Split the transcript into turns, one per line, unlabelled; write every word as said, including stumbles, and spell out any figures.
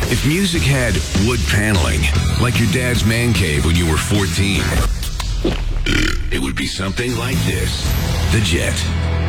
If music had wood paneling, like your dad's man cave when you were fourteen, it would be something like this. The Jet.